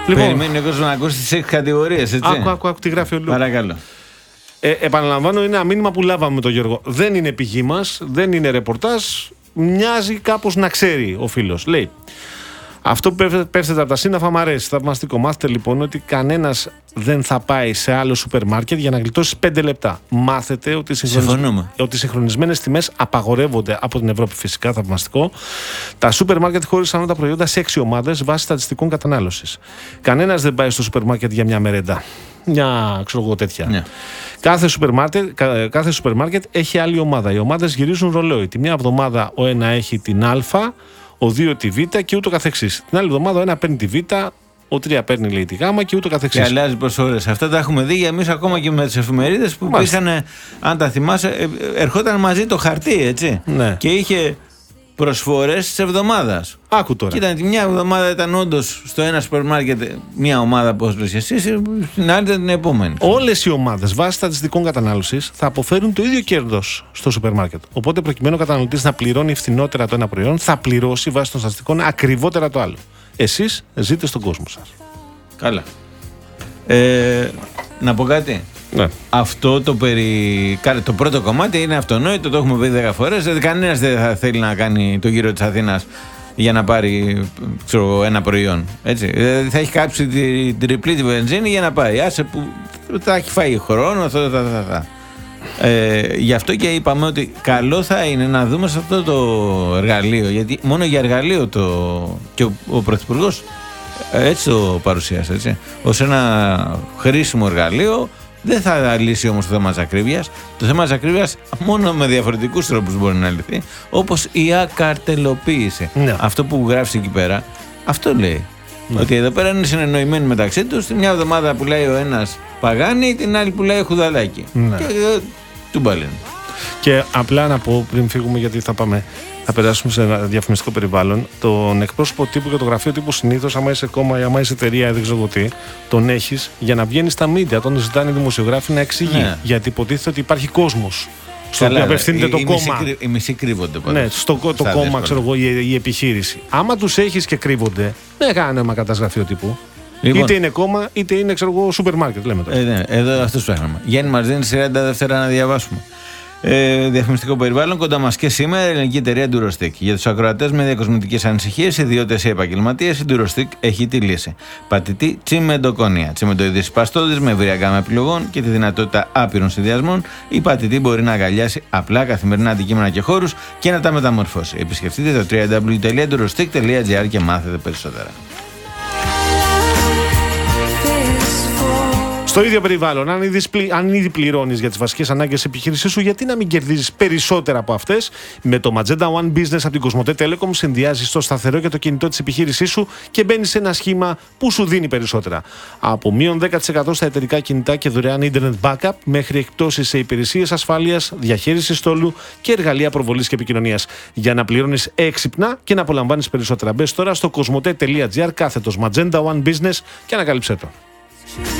Λοιπόν, περιμένει ο κόσμος να ακούσει τις 6 κατηγορίες, έτσι. Άκου τι γράφει ο Λου. Παρακαλώ. Επαναλαμβάνω, είναι ένα μήνυμα που λάβαμε με τον Γιώργο. Δεν είναι πηγή μας, δεν είναι ρεπορτάζ. Μοιάζει κάπως να ξέρει ο φίλος. Λέει: αυτό που πέφτεται από τα σύννεφα μ' αρέσει. Θαυμαστικό. Μάθετε λοιπόν ότι κανένας δεν θα πάει σε άλλο σούπερ μάρκετ για να γλιτώσει 5 λεπτά. Μάθετε ότι συγχρονισμένες τιμές απαγορεύονται από την Ευρώπη, φυσικά. Θαυμαστικό. Τα σούπερ μάρκετ χώρισαν τα προϊόντα σε 6 ομάδες βάσει στατιστικών κατανάλωσης. Κανένας δεν πάει στο σούπερ μάρκετ για μια μερέντα. Μια, ξέρω εγώ, τέτοια. Yeah. Κάθε σούπερ μάρκετ έχει άλλη ομάδα. Οι ομάδες γυρίζουν ρολόι. Τη μια εβδομάδα ο ένα έχει την Α, ο 2 τη Β και ούτω καθεξής. Την άλλη εβδομάδα ο ένα παίρνει τη Β, ο 3 παίρνει, λέει, τη Γ και ούτω καθεξής. Και αλλάζει προσφορές. Αυτά τα έχουμε δει εμείς ακόμα και με τις εφημερίδες που πήσανε, αν τα θυμάσαι, ερχόταν μαζί το χαρτί, έτσι. Ναι. Και είχε προσφορές της εβδομάδας. Άκου τώρα. Κοίτα, τη μια εβδομάδα ήταν όντως στο ένα σούπερ μάρκετ μια ομάδα, όπως λες εσύ, στην άλλη ήταν την επόμενη. Όλες οι ομάδες βάσει στατιστικών κατανάλωσης θα αποφέρουν το ίδιο κέρδος στο σούπερ μάρκετ. Οπότε, προκειμένου ο καταναλωτής να πληρώνει φθηνότερα το ένα προϊόν, θα πληρώσει βάσει των στατιστικών ακριβότερα το άλλο. Εσείς ζείτε στον κόσμο σας. Καλά. Να πω κάτι. Ναι. Αυτό το πρώτο κομμάτι είναι αυτονόητο, το έχουμε πει 10 φορές. Δηλαδή, κανένας δεν θα θέλει να κάνει το γύρο της Αθήνας για να πάρει, ξέρω, ένα προϊόν. Έτσι. Δηλαδή, θα έχει κάψει την τριπλή τη βενζίνη για να πάει. Άσε που θα έχει φάει χρόνο. Γι' αυτό και είπαμε ότι καλό θα είναι να δούμε σε αυτό το εργαλείο. Γιατί μόνο για εργαλείο και ο Πρωθυπουργός έτσι το παρουσίασε. Έτσι. Ως ένα χρήσιμο εργαλείο. Δεν θα λύσει όμως το θέμα της ακρίβειας. Το θέμα της ακρίβειας μόνο με διαφορετικούς τρόπους μπορεί να λυθεί, όπως η ακαρτελοποίηση. Ναι. Αυτό που γράφει εκεί πέρα, αυτό λέει. Ναι. Ότι εδώ πέρα είναι συνεννοημένοι μεταξύ τους. Μια εβδομάδα πουλάει ο ένας παγάνι, την άλλη πουλάει χουδαλάκι. Ναι. Και του μπαλένει. Και απλά να πω πριν φύγουμε, γιατί θα περάσουμε σε ένα διαφημιστικό περιβάλλον. Τον εκπρόσωπο τύπου και το γραφείο τύπου συνήθως, άμα είσαι κόμμα ή άμα είσαι εταιρεία, δεν ξέρω τι, τον έχεις για να βγαίνει στα media. Τον ζητάνε οι δημοσιογράφοι να εξηγεί. Ναι. Γιατί υποτίθεται ότι υπάρχει κόσμος στο οποίο απευθύνεται το κόμμα. Οι μισοί κρύβονται πάντα. Ναι, το κόμμα, ξέρω εγώ, η επιχείρηση. Άμα τους έχεις και κρύβονται, δεν κάνει νόημα κατά γραφείο τύπου. Λοιπόν, είτε είναι κόμμα, είτε είναι, ξέρω εγώ, σούπερ μάρκετ. Λέμε τώρα. Ναι, εδώ αυτό ψάχναμε. Γιάννη, μας δίνει 40 δεύτερα να διαβάσουμε. Διαφημιστικό περιβάλλον. Κοντά μας και σήμερα η ελληνική εταιρεία Durostic. Για τους ακροατές με διακοσμητικές ανησυχίες, ιδιώτες ή επαγγελματίες, η Durostic έχει τη λύση. Πατητή τσιμεντοκόνια. Τσιμεντοειδής παστόδης με ευρία γκάμα επιλογών και τη δυνατότητα άπειρων συνδυασμών. Η πατητή μπορεί να αγκαλιάσει απλά καθημερινά αντικείμενα και χώρους και να τα μεταμορφώσει. Επισκεφτείτε το www.durostic.gr και μάθετε περισσότερα. Στο ίδιο περιβάλλον, αν ήδη πληρώνεις για τις βασικές ανάγκες της επιχείρησής σου, γιατί να μην κερδίζεις περισσότερα από αυτές? Με το Magenta One Business από την Κοσμοτέ Telecom συνδυάζεις το σταθερό και το κινητό της επιχείρησής σου και μπαίνεις σε ένα σχήμα που σου δίνει περισσότερα. Από μείον 10% στα εταιρικά κινητά και δωρεάν Internet Backup μέχρι εκπτώσεις σε υπηρεσίες ασφάλειας, διαχείριση στόλου και εργαλεία προβολής και επικοινωνίας. Για να πληρώνεις έξυπνα και να απολαμβάνεις περισσότερα. Μπες τώρα στο κοσμοτέ.gr / Magenta One Business και ανακάλυψέ το.